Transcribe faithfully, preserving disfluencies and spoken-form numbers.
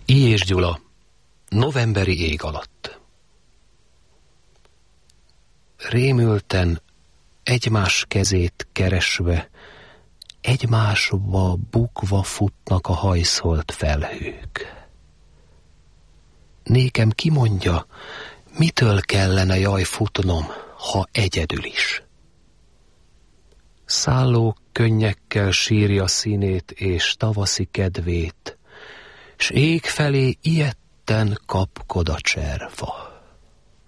I. és Gyula, novemberi ég alatt. Rémülten, egymás kezét keresve, egymásba bukva futnak a hajszolt felhők. Nékem kimondja, mitől kellene jaj futnom, ha egyedül is. Szálló könnyekkel sírja színét és tavaszi kedvét, s ég felé ijedten kapkod a cserva.